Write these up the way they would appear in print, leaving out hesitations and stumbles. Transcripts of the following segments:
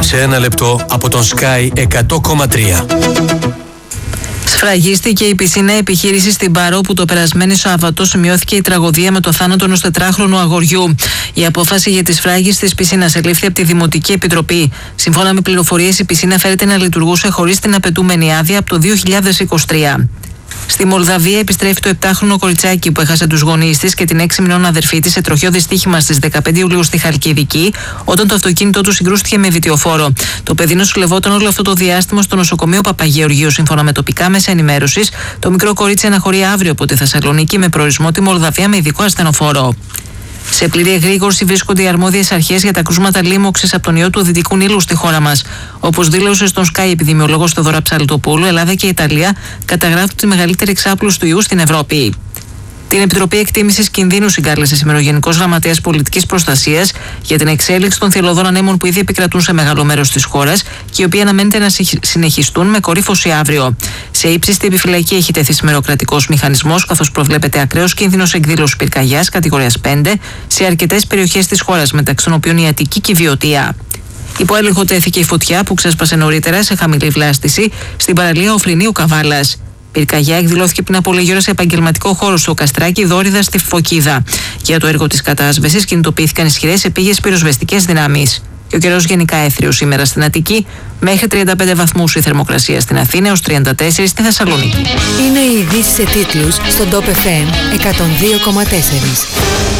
σε ένα λεπτό από τον Sky 100,3. Σφραγίστηκε η πισίνα επιχείρηση στην Παρό, που το περασμένο Σάββατο σημειώθηκε η τραγωδία με το θάνατο ενός 4χρονου αγοριού. Η απόφαση για τη σφράγιση της πισίνας ελήφθη από τη Δημοτική Επιτροπή. Σύμφωνα με πληροφορίες, η πισίνα φέρεται να λειτουργούσε χωρίς την απαιτούμενη άδεια από το 2023. Στη Μολδαβία επιστρέφει το 7χρονο κοριτσάκι που έχασε τους γονείς της και την 6 μηνών αδερφή της σε τροχαίο δυστύχημα στις 15 Ιουλίου στη Χαλκιδική, όταν το αυτοκίνητό του συγκρούστηκε με βιτιοφόρο. Το παιδί νοσηλευόταν όλο αυτό το διάστημα στο νοσοκομείο Παπαγεωργίου. Σύμφωνα με τοπικά μέσα ενημέρωσης, το μικρό κορίτσι αναχωρεί αύριο από τη Θεσσαλονίκη με προορισμό τη Μολδαβία με ειδικό ασθενοφόρο. Σε πλήρη εγρήγορση βρίσκονται οι αρμόδιες αρχές για τα κρούσματα λίμωξης από τον ιό του Δυτικού Νείλου στη χώρα μας. Όπως δήλωσε στον Sky επιδημιολόγος Θεοδώρα Ψαλτοπούλου, Ελλάδα και η Ιταλία καταγράφουν τη μεγαλύτερη εξάπλωση του ιού στην Ευρώπη. Την Επιτροπή Εκτίμησης Κινδύνου συγκάλεσε σήμερα ο Γενικός Γραμματέας Πολιτικής Προστασίας για την εξέλιξη των θηλωδών ανέμων που ήδη επικρατούν σε μεγάλο μέρος της χώρας και οι οποίοι αναμένεται να συνεχιστούν με κορύφωση αύριο. Σε ύψιστη επιφυλακή έχει τεθεί σήμερα ο κρατικός μηχανισμός, καθώς προβλέπεται ακραίος κίνδυνος εκδήλωσης πυρκαγιάς κατηγορίας 5 σε αρκετές περιοχές της χώρας, μεταξύ των οποίων η Αττική και η Βιωτία. Υπό έλεγχο τέθηκε η φωτιά που ξέσπασε νωρίτερα σε χαμηλή βλάστηση στην παραλία Οφρινίου Καβάλας. Πυρκαγιά εκδηλώθηκε πριν από λίγη ώρα σε επαγγελματικό χώρο στο Καστράκι Δόριδα στη Φωκίδα. Για το έργο της κατάσβεσης κινητοποιήθηκαν ισχυρές επίγειες πυροσβεστικές δυνάμεις. Και ο καιρός γενικά έθριος σήμερα στην Αττική, μέχρι 35 βαθμούς η θερμοκρασία στην Αθήνα, έως 34 στη Θεσσαλονίκη. Είναι οι ειδήσεις σε τίτλους στον Top FM 102,4.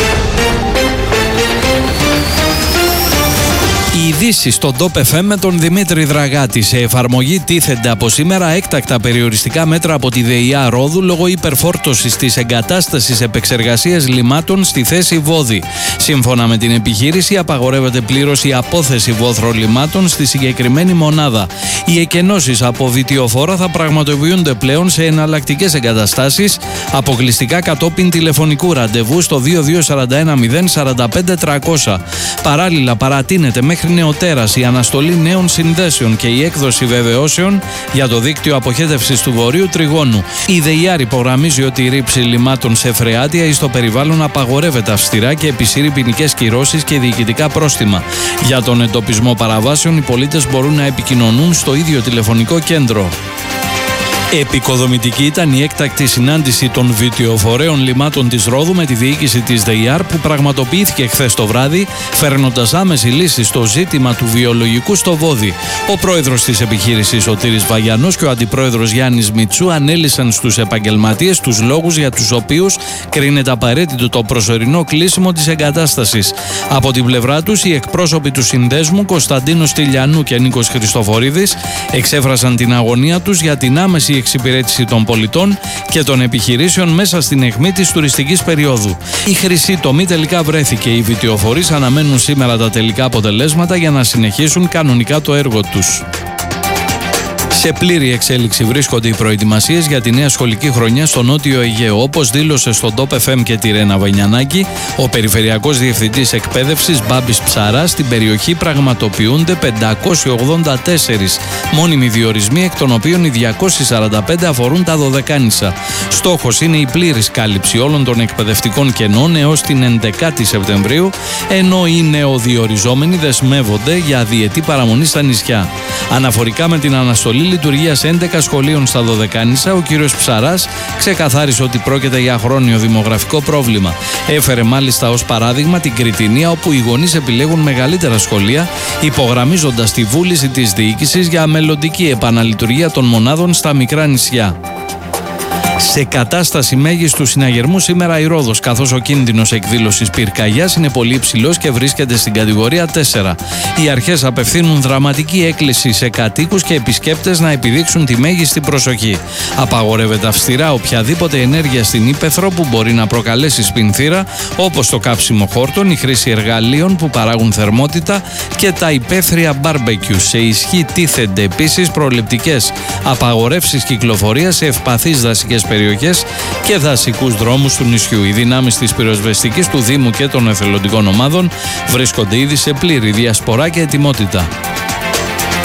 Οι ειδήσεις στον Top FM με τον Δημήτρη Δραγάτη. Σε εφαρμογή τίθενται από σήμερα έκτακτα περιοριστικά μέτρα από τη ΔΕΙΑ Ρόδου λόγω υπερφόρτωσης της εγκατάστασης επεξεργασίας λιμάτων στη θέση Βόδι. Σύμφωνα με την επιχείρηση, απαγορεύεται πλήρως η απόθεση βόθρων λιμάτων στη συγκεκριμένη μονάδα. Οι εκενώσεις από βιτιοφόρα θα πραγματοποιούνται πλέον σε εναλλακτικές εγκαταστάσεις, αποκλειστικά κατόπιν τηλεφωνικού ραντεβού στο 2241 045 300. Παράλληλα, παρατείνεται μέχρι νεοτέρας η αναστολή νέων συνδέσεων και η έκδοση βεβαιώσεων για το δίκτυο αποχέτευσης του Βορείου Τριγώνου. Η ΔΕΙΑΡ υπογραμμίζει ότι η ρήψη λιμάτων σε φρεάτια ή στο περιβάλλον απαγορεύεται αυστηρά και επισύρει ποινικές κυρώσεις και διοικητικά πρόστιμα. Για τον εντοπισμό παραβάσεων, οι πολίτες μπορούν να επικοινωνούν στο ίδιο τηλεφωνικό κέντρο. Επικοδομητική ήταν η έκτακτη συνάντηση των βιτιοφορέων λιμάτων της Ρόδου με τη διοίκηση της ΔΕΙΑΡ που πραγματοποιήθηκε χθες το βράδυ, φέρνοντας άμεση λύση στο ζήτημα του βιολογικού στο Βόδι. Ο πρόεδρος της επιχείρησης Σωτήρης Βαγιανός και ο αντιπρόεδρος Γιάννης Μιτσού ανέλυσαν στους επαγγελματίες τους λόγους για τους οποίους κρίνεται απαραίτητο το προσωρινό κλείσιμο της εγκατάστασης. Από την πλευρά τους, οι εκπρόσωποι του συνδέσμου Κωνσταντίνος Τηλιανού και Νίκος Χριστοφορίδης εξέφρασαν την αγωνία τους για την άμεση εξυπηρέτηση των πολιτών και των επιχειρήσεων μέσα στην αιχμή της τουριστικής περίοδου. Η χρυσή τομή τελικά βρέθηκε. Οι βιτιοφορείς αναμένουν σήμερα τα τελικά αποτελέσματα για να συνεχίσουν κανονικά το έργο τους. Σε πλήρη εξέλιξη βρίσκονται οι προετοιμασίες για τη νέα σχολική χρονιά στο Νότιο Αιγαίο. Όπως δήλωσε στον Top FM και τη Ρένα Βανιανάκη, ο Περιφερειακός Διευθυντής Εκπαίδευσης Μπάμπης Ψαράς, στην περιοχή πραγματοποιούνται 584 μόνιμοι διορισμοί, εκ των οποίων οι 245 αφορούν τα Δωδεκάνησα. Στόχος είναι η πλήρης κάλυψη όλων των εκπαιδευτικών κενών έως την 11η Σεπτεμβρίου, ενώ οι νεοδιοριζόμενοι δεσμεύονται για διετή παραμονή στα νησιά. Αναφορικά με την αναστολή λειτουργίας 11 σχολείων στα Δωδεκάνησα, ο κύριος Ψαράς ξεκαθάρισε ότι πρόκειται για χρόνιο δημογραφικό πρόβλημα. Έφερε μάλιστα ως παράδειγμα την Κρητινία, όπου οι γονείς επιλέγουν μεγαλύτερα σχολεία, υπογραμμίζοντας τη βούληση της διοίκησης για μελλοντική επαναλειτουργία των μονάδων στα μικρά νησιά. Σε κατάσταση μέγιστου συναγερμού σήμερα η Ρόδος, καθώς ο κίνδυνος εκδήλωσης πυρκαγιάς είναι πολύ υψηλός και βρίσκεται στην κατηγορία 4. Οι αρχές απευθύνουν δραματική έκκληση σε κατοίκους και επισκέπτες να επιδείξουν τη μέγιστη προσοχή. Απαγορεύεται αυστηρά οποιαδήποτε ενέργεια στην ύπαιθρο που μπορεί να προκαλέσει σπινθήρα, όπως το κάψιμο χόρτων, η χρήση εργαλείων που παράγουν θερμότητα και τα υπαίθρια μπάρμπεκιου. Σε ισχύ τίθενται επίσης προληπτικές απαγορεύσεις κυκλοφορίας σε ευπαθείς δασικές περιοχές και δασικούς δρόμους του νησιού. Οι δυνάμεις της πυροσβεστικής του Δήμου και των εθελοντικών ομάδων βρίσκονται ήδη σε πλήρη διασπορά και ετοιμότητα.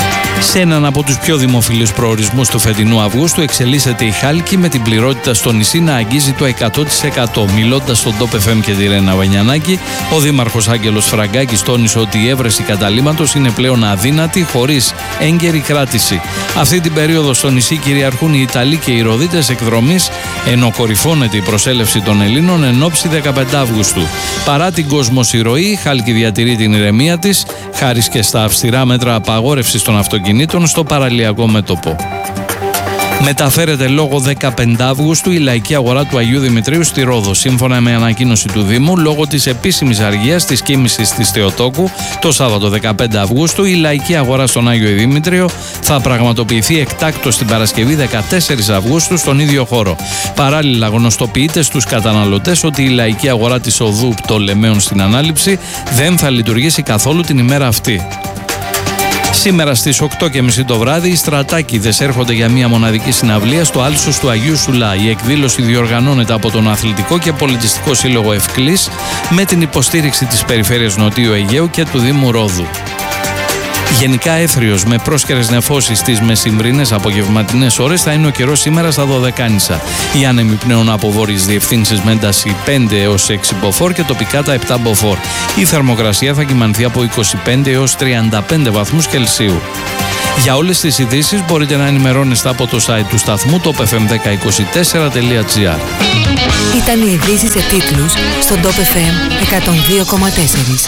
Σε έναν από τους πιο δημοφιλείς προορισμούς του φετινού Αυγούστου εξελίσσεται η Χάλκη, με την πληρότητα στο νησί να αγγίζει το 100%. Μιλώντας στον Top FM και τη Ρένα Βανιανάκη, ο Δήμαρχος Άγγελος Φραγκάκης τόνισε ότι η έβρεση καταλύματος είναι πλέον αδύνατη, χωρίς έγκαιρη κράτηση. Αυτή την περίοδο στο νησί κυριαρχούν οι Ιταλοί και οι Ροδίτες εκδρομής, ενώ κορυφώνεται η προσέλευση των Ελλήνων εν ώψη 15 Αυγούστου. Παρά την κοσμοσυρωή, η Χάλκη διατηρεί την ηρεμία της, χάρη και στα αυστηρά μέτρα απαγόρευσης των αυτοκινήτων στο παραλιακό μέτωπο. Μεταφέρεται λόγω 15 Αυγούστου η λαϊκή αγορά του Αγίου Δημητρίου στη Ρόδο. Σύμφωνα με ανακοίνωση του Δήμου, λόγω της επίσημης αργίας της κοίμησης της Θεοτόκου, το Σάββατο 15 Αυγούστου η λαϊκή αγορά στον Άγιο Δημήτριο θα πραγματοποιηθεί εκτάκτως την Παρασκευή 14 Αυγούστου στον ίδιο χώρο. Παράλληλα, γνωστοποιείται στους καταναλωτές ότι η λαϊκή αγορά της οδού Πτολεμαίων στην Ανάληψη δεν θα λειτουργήσει καθόλου την ημέρα αυτή. Σήμερα στις 8.30 το βράδυ οι στρατάκηδες έρχονται για μια μοναδική συναυλία στο άλσος του Αγίου Σουλά. Η εκδήλωση διοργανώνεται από τον Αθλητικό και Πολιτιστικό Σύλλογο Ευκλής με την υποστήριξη της Περιφέρειας Νοτιού Αιγαίου και του Δήμου Ρόδου. Γενικά έθριος με πρόσκαιρες νεφώσεις στις μεσημβρινές απογευματινές ώρες θα είναι ο καιρός σήμερα στα Δωδεκάνησα. Οι άνεμοι πνέουν από βόρειες διευθύνσεις με ένταση 5 έως 6 μποφόρ και τοπικά τα 7 μποφόρ. Η θερμοκρασία θα κυμανθεί από 25 έως 35 βαθμούς Κελσίου. Για όλες τις ειδήσεις μπορείτε να ενημερώνεστε από το site του σταθμού topfm1024.gr. Ήταν οι ειδήσεις σε τίτλους στον Top FM 102,4.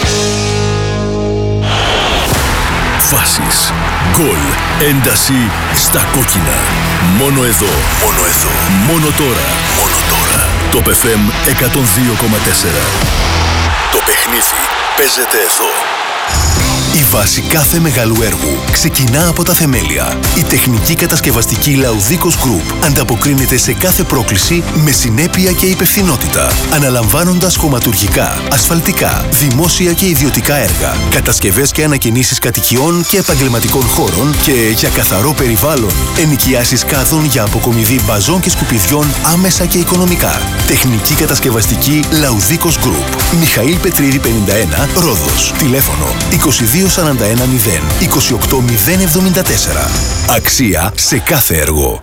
Φάσεις, γκολ, ένταση στα κόκκινα. Μόνο εδώ, μόνο τώρα. Top FM 102,4. Το παιχνίδι παίζεται εδώ. Η βάση κάθε μεγάλου έργου ξεκινά από τα θεμέλια. Η τεχνική κατασκευαστική Laudicos Group ανταποκρίνεται σε κάθε πρόκληση με συνέπεια και υπευθυνότητα, αναλαμβάνοντας χωματουργικά, ασφαλτικά, δημόσια και ιδιωτικά έργα, κατασκευές και ανακαινήσεις κατοικιών και επαγγελματικών χώρων και για καθαρό περιβάλλον, ενοικιάσεις κάδων για αποκομιδή μπαζών και σκουπιδιών άμεσα και οικονομικά. Τεχνική κατασκευαστική Laudicos Group. Μιχαήλ Πετρίδη 51, Ρόδος. Τηλέφωνο 2241 0 28 074. Αξία σε κάθε έργο.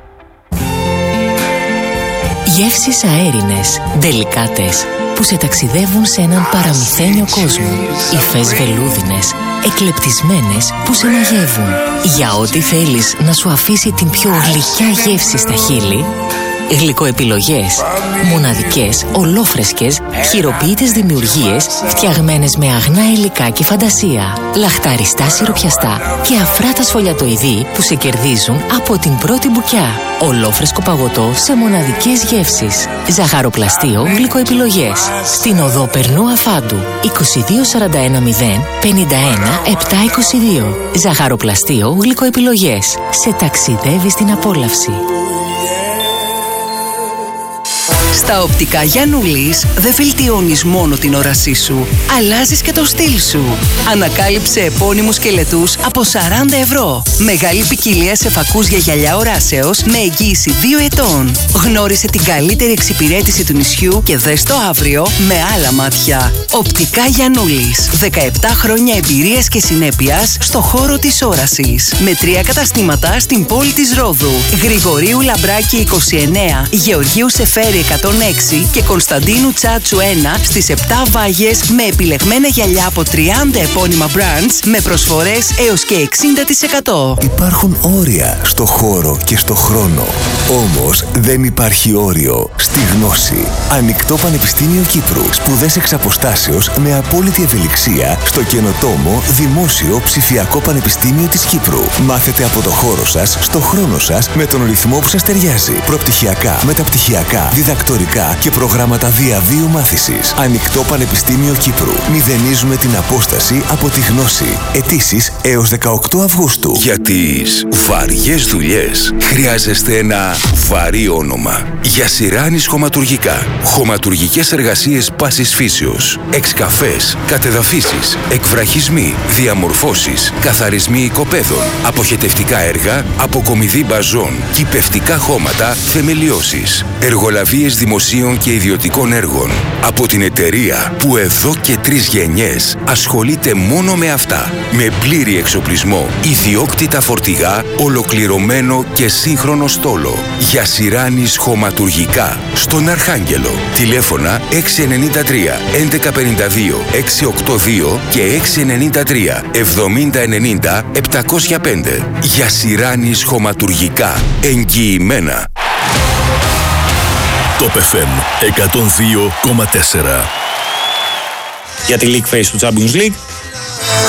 Γεύσεις αέρινες, ντελικάτες, που σε ταξιδεύουν σε έναν παραμυθένιο κόσμο. Υφές βελούδινες, εκλεπτισμένες, που σε μαγεύουν. Για ό,τι θέλεις να σου αφήσει την πιο γλυκιά γεύση στα χείλη, γλυκοεπιλογές, μοναδικές, ολόφρεσκες, χειροποίητες δημιουργίες, φτιαγμένες με αγνά υλικά και φαντασία, λαχταριστά σιροπιαστά και αφράτα σφολιατοειδή που σε κερδίζουν από την πρώτη μπουκιά. Ολόφρεσκο παγωτό σε μοναδικές γεύσεις. Ζαχαροπλαστείο γλυκοεπιλογές. Στην οδό Περνού Αφάντου, 2241 0 51 722. Ζαχαροπλαστείο γλυκοεπιλογές. Σε ταξιδεύει στην απόλαυση. Στα οπτικά Γιαννούλης δεν βελτιώνεις μόνο την όρασή σου, αλλάζεις και το στυλ σου. Ανακάλυψε επώνυμους σκελετούς από 40 ευρώ. Μεγάλη ποικιλία σε φακούς για γυαλιά οράσεως με εγγύηση 2 ετών. Γνώρισε την καλύτερη εξυπηρέτηση του νησιού και δες το αύριο με άλλα μάτια. Οπτικά Γιαννούλης. 17 χρόνια εμπειρίας και συνέπειας στο χώρο της όρασης. Με 3 καταστήματα στην πόλη της Ρόδου. Γρηγορίου Λαμπράκη 29, Γεωργίου Σεφέρη 106 και Κωνσταντίνου Τσάτσου 1 στις 7 Βάγες με επιλεγμένα γυαλιά από 30 επώνυμα brands με προσφορές έως και 60%. Υπάρχουν όρια στο χώρο και στο χρόνο. Όμως δεν υπάρχει όριο στη γνώση. Ανοιχτό Πανεπιστήμιο Κύπρου. Σπουδές εξ αποστάσεως με απόλυτη ευελιξία στο καινοτόμο Δημόσιο Ψηφιακό Πανεπιστήμιο της Κύπρου. Μάθετε από το χώρο σας, στο χρόνο σας, με τον ρυθμό που σας ταιριάζει. Προπτυχιακά, μεταπτυχιακά, διδακτορικά και προγράμματα διαβίου μάθησης. Ανοιχτό Πανεπιστήμιο Κύπρου. Μηδενίζουμε την απόσταση από τη γνώση. Αιτήσεις έως 18 Αυγούστου. Για τις βαριές δουλειές χρειάζεστε ένα βαρύ όνομα. Για Σιράνης Χωματουργικά. Χωματουργικές εργασίες πάσης φύσεως. Εξκαφές, κατεδαφίσεις, εκβραχισμοί, διαμορφώσεις, καθαρισμοί οικοπαίδων, αποχετευτικά έργα, αποκομιδή μπαζών, κυπευτικά χώματα, θεμελιώσεις, εργολαβίες δημοσίων δημοσίων και ιδιωτικών έργων. Από την εταιρεία που εδώ και 3 γενιές ασχολείται μόνο με αυτά. Με πλήρη εξοπλισμό, ιδιόκτητα φορτηγά, ολοκληρωμένο και σύγχρονο στόλο. Για Σιράνης χωματουργικά. Στον Αρχάγγελο. Τηλέφωνα 693 1152 682 και 693 7090 705. Για Σιράνης χωματουργικά. Εγγυημένα. Top FM 102,4. Για τη League Phase του Champions League